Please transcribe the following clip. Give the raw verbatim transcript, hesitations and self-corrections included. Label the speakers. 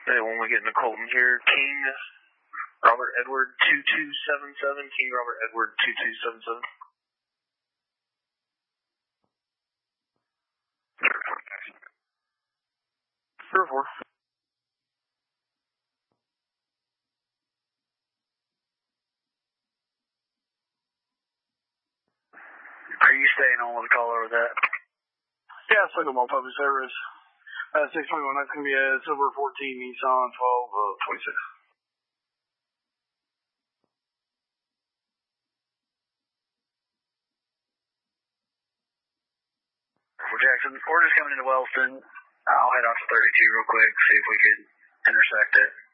Speaker 1: Hey, when we get into Colton here, King Robert Edward two two seven seven, King Robert Edward two two seven seven. Zero four. Are you staying on with a call over that?
Speaker 2: Yeah, Signal Public Service. Uh, six twenty-one, that's going to be a Silver fourteen Nissan twelve twenty-six.
Speaker 1: Well, Jackson, we're just coming into Wellston. I'll head out to thirty-two real quick, see if we can intersect it.